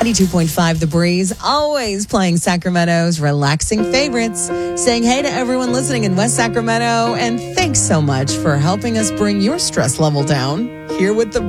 92.5 The Breeze, always playing Sacramento's relaxing favorites. Saying hey to everyone listening in West Sacramento, and thanks so much for helping us bring your stress level down. Here with the